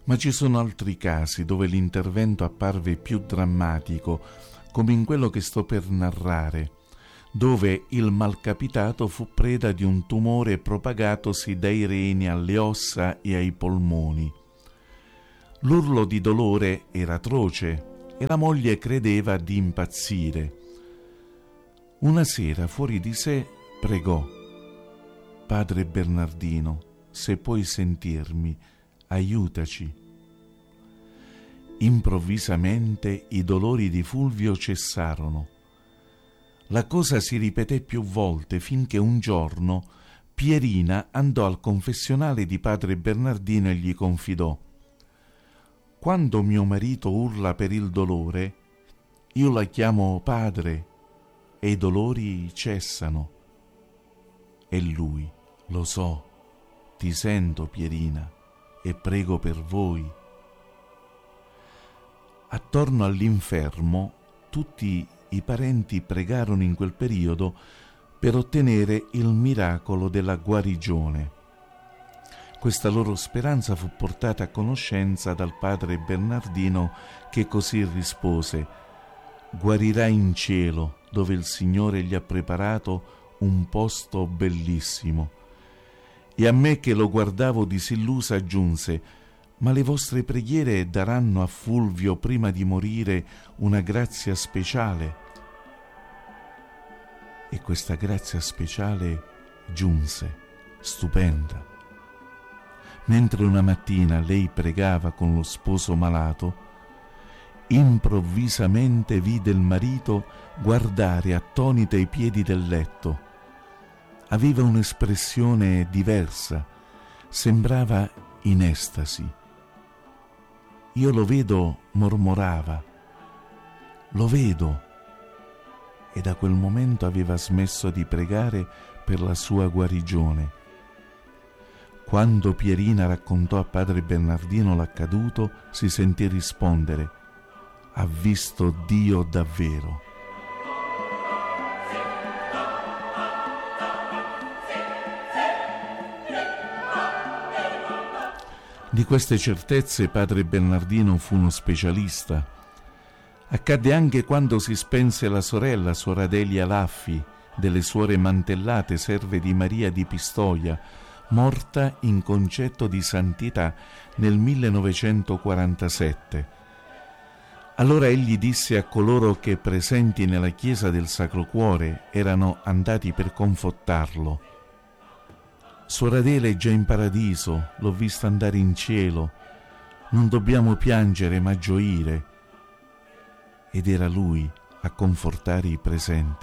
Ma ci sono altri casi dove l'intervento apparve più drammatico, come in quello che sto per narrare, dove il malcapitato fu preda di un tumore propagatosi dai reni alle ossa e ai polmoni. L'urlo di dolore era atroce e la moglie credeva di impazzire. Una sera, fuori di sé, pregò: «Padre Bernardino, se puoi sentirmi, aiutaci». Improvvisamente i dolori di Fulvio cessarono. La cosa si ripeté più volte finché un giorno Pierina andò al confessionale di padre Bernardino e gli confidò: «Quando mio marito urla per il dolore, io la chiamo padre e i dolori cessano». E lui: «Lo so, ti sento, Pierina, e prego per voi». Attorno all'infermo tutti i parenti pregarono in quel periodo per ottenere il miracolo della guarigione. Questa loro speranza fu portata a conoscenza dal padre Bernardino, che così rispose: «Guarirà in cielo, dove il Signore gli ha preparato un posto bellissimo». E a me, che lo guardavo disillusa, aggiunse: «Ma le vostre preghiere daranno a Fulvio prima di morire una grazia speciale». E questa grazia speciale giunse, stupenda. Mentre una mattina lei pregava con lo sposo malato, improvvisamente vide il marito guardare attonita i piedi del letto. Aveva un'espressione diversa, sembrava in estasi. «Io lo vedo», mormorava, «lo vedo». E da quel momento aveva smesso di pregare per la sua guarigione. Quando Pierina raccontò a padre Bernardino l'accaduto, si sentì rispondere: «Ha visto Dio davvero». Di queste certezze padre Bernardino fu uno specialista. Accadde anche quando si spense la sorella, suor Adelia Laffi, delle suore Mantellate, serve di Maria di Pistoia, morta in concetto di santità nel 1947. Allora egli disse a coloro che, presenti nella chiesa del Sacro Cuore, erano andati per confortarlo: «Suor Adela è già in paradiso, l'ho vista andare in cielo, non dobbiamo piangere ma gioire». Ed era lui a confortare i presenti.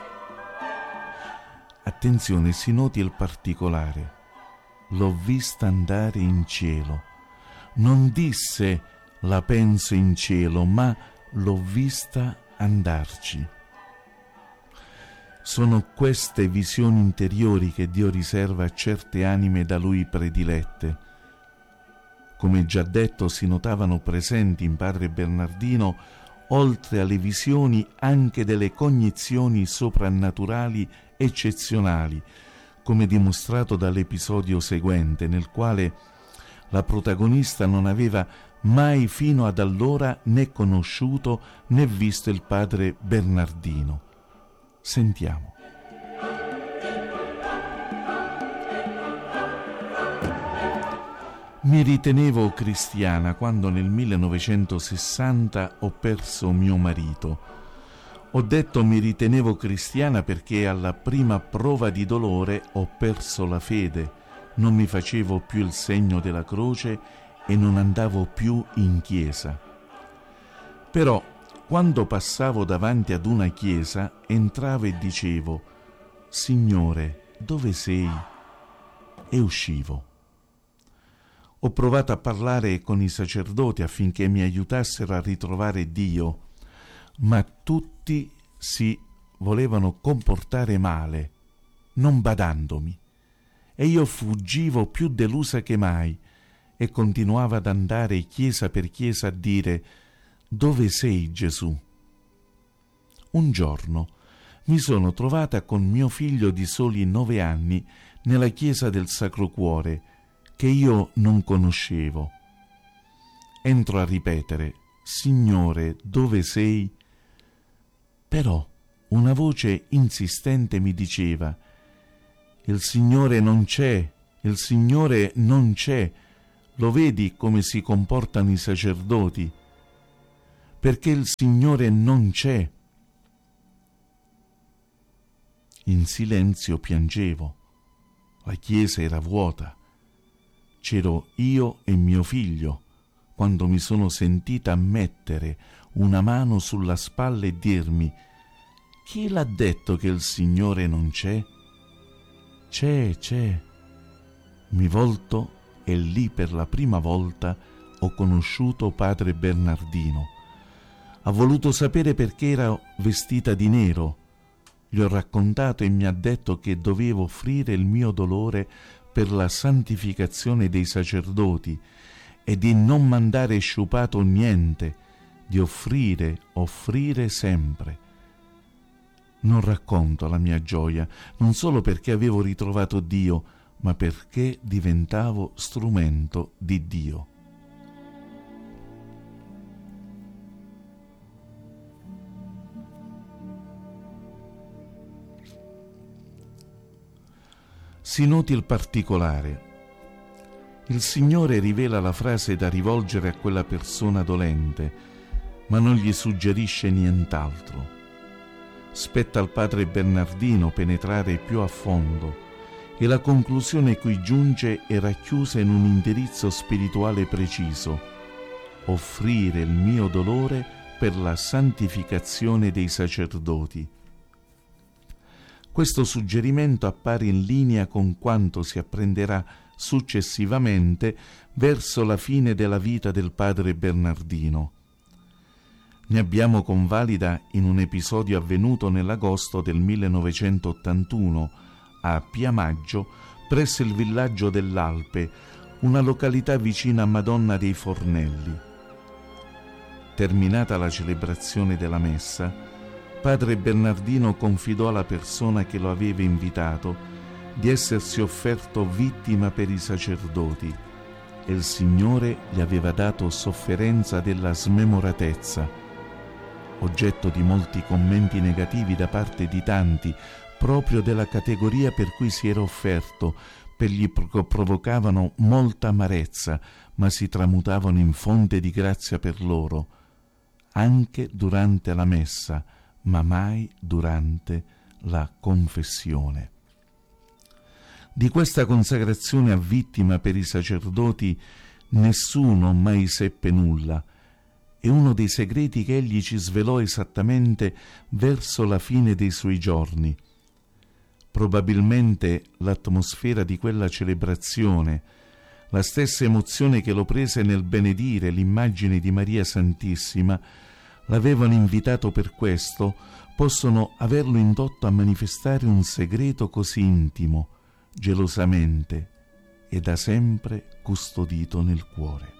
Attenzione, si noti il particolare: «L'ho vista andare in cielo». Non disse «la penso in cielo», ma «l'ho vista andarci». Sono queste visioni interiori che Dio riserva a certe anime da Lui predilette. Come già detto, si notavano presenti in padre Bernardino, oltre alle visioni, anche delle cognizioni soprannaturali eccezionali, come dimostrato dall'episodio seguente, nel quale la protagonista non aveva mai fino ad allora né conosciuto né visto il padre Bernardino. Sentiamo. Mi ritenevo cristiana quando nel 1960 ho perso mio marito. Ho detto mi ritenevo cristiana perché alla prima prova di dolore ho perso la fede, non mi facevo più il segno della croce e non andavo più in chiesa. Però quando passavo davanti ad una chiesa entravo e dicevo: «Signore, dove sei?» e uscivo. Ho provato a parlare con i sacerdoti affinché mi aiutassero a ritrovare Dio, ma tutti si volevano comportare male, non badandomi, e io fuggivo più delusa che mai e continuavo ad andare chiesa per chiesa a dire: «Dove sei, Gesù?» Un giorno mi sono trovata con mio figlio di soli 9 anni nella chiesa del Sacro Cuore, che io non conoscevo. entro a ripetere: Signore, dove sei? Però una voce insistente mi diceva: il Signore non c'è, il Signore non c'è. Lo vedi come si comportano i sacerdoti? Perché il Signore non c'è. In silenzio piangevo. La chiesa era vuota. C'ero io e mio figlio, quando mi sono sentita mettere una mano sulla spalla e dirmi: chi l'ha detto che il Signore non c'è? C'è. Mi volto e lì per la prima volta ho conosciuto padre Bernardino. Ha voluto sapere perché era vestita di nero. Gli ho raccontato e mi ha detto che dovevo offrire il mio dolore per la santificazione dei sacerdoti e di non mandare sciupato niente, di offrire sempre. Non racconto la mia gioia, non solo perché avevo ritrovato Dio, ma perché diventavo strumento di Dio. Si noti il particolare. Il Signore rivela la frase da rivolgere a quella persona dolente, ma non gli suggerisce nient'altro. Spetta al padre Bernardino penetrare più a fondo, e la conclusione cui giunge è racchiusa in un indirizzo spirituale preciso: offrire il mio dolore per la santificazione dei sacerdoti. Questo suggerimento appare in linea con quanto si apprenderà successivamente verso la fine della vita del padre Bernardino. Ne abbiamo convalida in un episodio avvenuto nell'agosto del 1981 a Piamaggio, presso il villaggio dell'Alpe, una località vicina a Madonna dei Fornelli. Terminata la celebrazione della messa, padre Bernardino confidò alla persona che lo aveva invitato di essersi offerto vittima per i sacerdoti e il Signore gli aveva dato sofferenza della smemoratezza, oggetto di molti commenti negativi da parte di tanti, proprio della categoria per cui si era offerto, gli provocavano molta amarezza, ma si tramutavano in fonte di grazia per loro, anche durante la messa, ma mai durante la confessione. Di questa consacrazione a vittima per i sacerdoti nessuno mai seppe nulla, e uno dei segreti che egli ci svelò esattamente verso la fine dei suoi giorni. Probabilmente l'atmosfera di quella celebrazione, la stessa emozione che lo prese nel benedire l'immagine di Maria Santissima, l'avevano invitato per questo, possono averlo indotto a manifestare un segreto così intimo, gelosamente e da sempre custodito nel cuore.